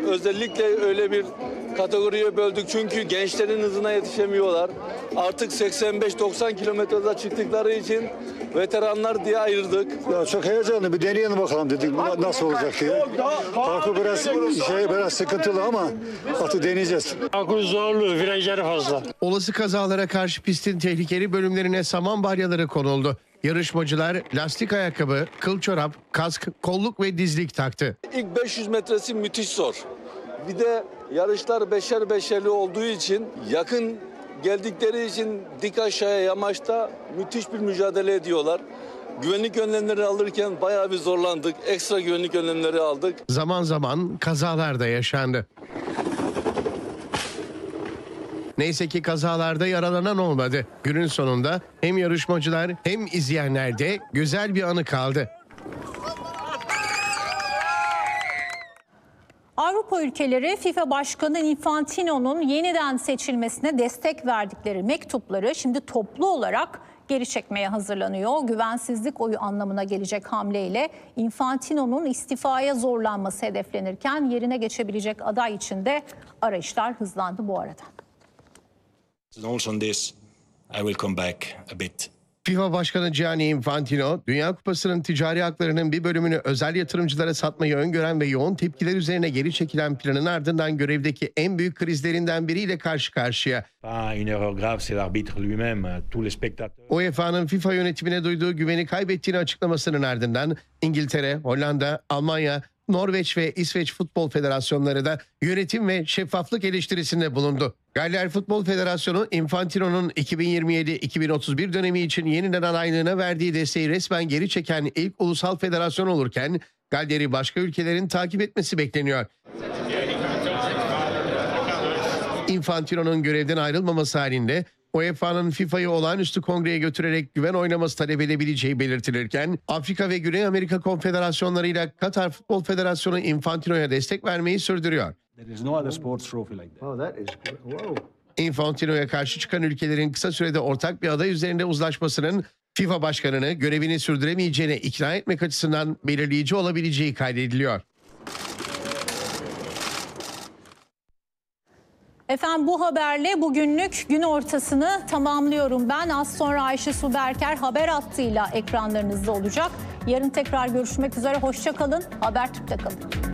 özellikle öyle bir kategoriye böldük. Çünkü gençlerin hızına yetişemiyorlar. Artık 85-90 kilometre hıza çıktıkları için veteranlar diye ayırdık. Ya çok heyecanlı, bir deneyelim bakalım dedik nasıl olacak diye. Parkur biraz sıkıntılı ama artık deneyeceğiz. Parkur zorlu, virajları fazla. Olası kazalara karşı pistin tehlikeli bölümlerine saman balyaları konuldu. Yarışmacılar lastik ayakkabı, kıl çorap, kask, kolluk ve dizlik taktı. İlk 500 metresi müthiş zor. Bir de yarışlar beşer beşerli olduğu için, yakın geldikleri için dik aşağıya yamaçta müthiş bir mücadele ediyorlar. Güvenlik önlemleri alırken bayağı bir zorlandık. Ekstra güvenlik önlemleri aldık. Zaman zaman kazalar da yaşandı. Neyse ki kazalarda yaralanan olmadı. Günün sonunda hem yarışmacılar hem izleyenlerde güzel bir anı kaldı. Avrupa ülkeleri FIFA Başkanı Infantino'nun yeniden seçilmesine destek verdikleri mektupları şimdi toplu olarak geri çekmeye hazırlanıyor. Güvensizlik oyu anlamına gelecek hamleyle Infantino'nun istifaya zorlanması hedeflenirken yerine geçebilecek aday için de arayışlar hızlandı bu arada. Also on this, I will come back a bit. FIFA Başkanı Gianni Infantino, Dünya Kupası'nın ticari haklarının bir bölümünü özel yatırımcılara satmayı öngören ve yoğun tepkiler üzerine geri çekilen planın ardından görevdeki en büyük krizlerinden biriyle karşı karşıya. UEFA'nın FIFA yönetimine duyduğu güveni kaybettiğini açıklamasının ardından İngiltere, Hollanda, Almanya, Norveç ve İsveç Futbol Federasyonları da yönetim ve şeffaflık eleştirisinde bulundu. Galler Futbol Federasyonu, Infantino'nun 2027-2031 dönemi için yeniden adaylığına verdiği desteği resmen geri çeken ilk ulusal federasyon olurken, Galler'i başka ülkelerin takip etmesi bekleniyor. Infantino'nun görevden ayrılmaması halinde UEFA'nın FIFA'yı olağanüstü kongreye götürerek güven oylaması talep edebileceği belirtilirken, Afrika ve Güney Amerika konfederasyonlarıyla Katar Futbol Federasyonu Infantino'ya destek vermeyi sürdürüyor. Infantino'ya karşı çıkan ülkelerin kısa sürede ortak bir aday üzerinde uzlaşmasının FIFA Başkanı'nı görevini sürdüremeyeceğine ikna etmek açısından belirleyici olabileceği kaydediliyor. Efendim bu haberle bugünlük gün ortasını tamamlıyorum ben. Az sonra Ayşe Su Berker haber hattıyla ekranlarınızda olacak. Yarın tekrar görüşmek üzere. Hoşça kalın. Habertürk'te kalın.